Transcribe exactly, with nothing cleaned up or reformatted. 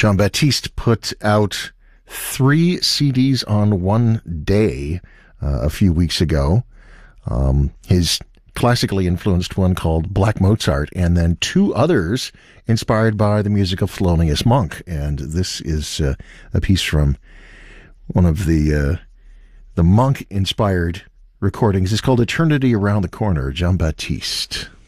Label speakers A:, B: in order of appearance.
A: Jon Batiste put out three C Ds on one day uh, a few weeks ago. Um, his classically influenced one called Black Mozart, and then two others inspired by the music of Thelonious Monk. And this is uh, a piece from one of the uh, the Monk-inspired recordings. It's called Eternity Around the Corner, Jon Batiste.